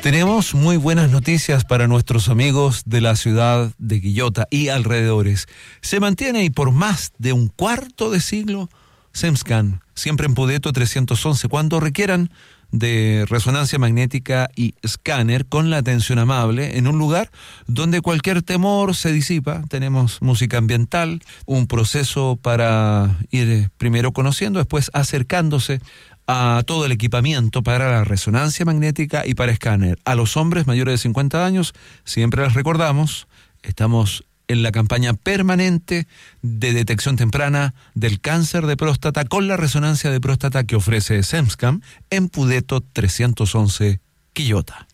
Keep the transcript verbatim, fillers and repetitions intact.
Tenemos muy buenas noticias para nuestros amigos de la ciudad de Quillota y alrededores. Se mantiene y por más de un cuarto de siglo SEMSCAN, siempre en Pudeto trescientos once, cuando requieran de resonancia magnética y escáner con la atención amable en un lugar donde cualquier temor se disipa. Tenemos música ambiental, un proceso para ir primero conociendo, después acercándose a todo el equipamiento para la resonancia magnética y para escáner. A los hombres mayores de cincuenta años, siempre les recordamos, estamos en la campaña permanente de detección temprana del cáncer de próstata con la resonancia de próstata que ofrece SEMSCAN en Pudeto trescientos once, Quillota.